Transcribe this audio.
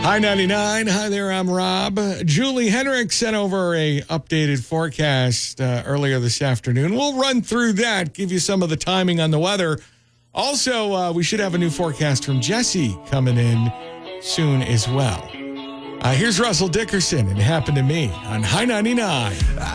Hi 99. Hi there, I'm Rob. Julie Henrik sent over a updated forecast earlier this afternoon. We'll run through that, give you some of the timing on the weather. Also, we should have a new forecast from Jesse coming in soon as well. Here's Russell Dickerson and It Happened to Me on High 99.